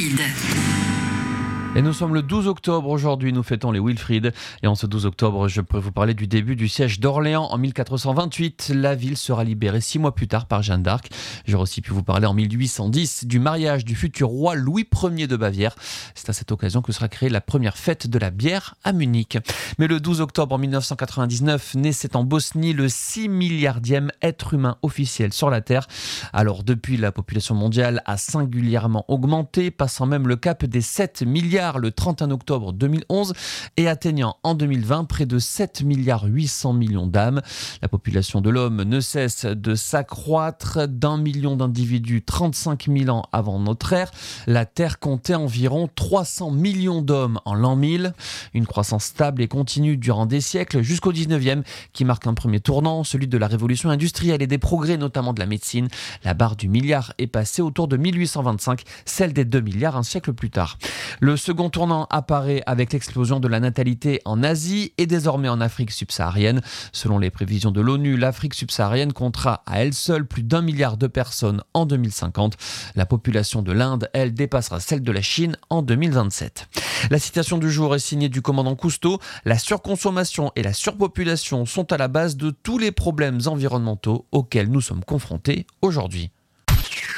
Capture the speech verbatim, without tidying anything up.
Wilfried. Et nous sommes le douze octobre aujourd'hui, nous fêtons les Wilfried. Et en ce douze octobre, je pourrais vous parler du début du siège d'Orléans en mille quatre cent vingt-huit. La ville sera libérée six mois plus tard par Jeanne d'Arc. J'aurais aussi pu vous parler en mille huit cent dix du mariage du futur roi Louis Ier de Bavière. C'est à cette occasion que sera créée la première fête de la bière à Munich. Mais le douze octobre neuf cent quatre-vingt-dix-neuf, naissait en Bosnie le six milliardième être humain officiel sur la Terre. Alors depuis, la population mondiale a singulièrement augmenté, passant même le cap des sept milliards le trente et un octobre deux mille onze et atteignant en deux mille vingt près de sept milliards huit cents millions d'âmes. La population de l'homme ne cesse de s'accroître d'un million d'individus trente-cinq mille ans avant notre ère. La Terre comptait environ trois cents millions d'hommes en l'an mille. Une croissance stable et continue durant des siècles jusqu'au dix-neuvième qui marque un premier tournant, celui de la révolution industrielle et des progrès notamment de la médecine. La barre du milliard est passée autour de mille huit cent vingt-cinq, celle des deux milliards un siècle plus tard. Le second tournant apparaît avec l'explosion de la natalité en Asie et désormais en Afrique subsaharienne. Selon les prévisions de l'ONU, l'Afrique subsaharienne comptera à elle seule plus d'un milliard de personnes en deux mille cinquante. La population de l'Inde, elle, dépassera celle de la Chine en deux mille vingt-sept. La citation du jour est signée du commandant Cousteau. La surconsommation et la surpopulation sont à la base de tous les problèmes environnementaux auxquels nous sommes confrontés aujourd'hui.